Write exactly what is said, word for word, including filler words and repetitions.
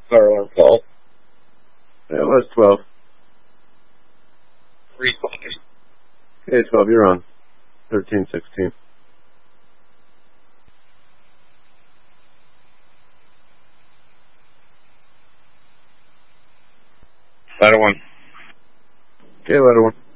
Fire alarm call. It was twelve. Responders. Okay, twelve, you're on. thirteen sixteen. Ladder one. Okay, ladder one.